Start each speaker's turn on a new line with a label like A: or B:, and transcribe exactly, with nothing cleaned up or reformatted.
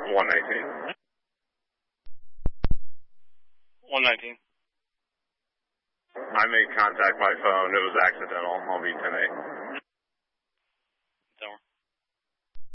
A: one nineteen.
B: one nineteen.
A: I made contact by phone. It was accidental. I'll be ten